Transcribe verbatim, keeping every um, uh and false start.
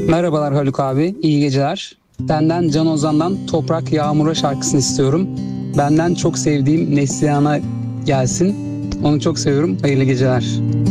Merhabalar Haluk abi, iyi geceler. Senden Can Ozan'dan Toprak Yağmur'a şarkısını istiyorum. Benden çok sevdiğim Neslihan'a gelsin. Onu çok seviyorum. Hayırlı geceler.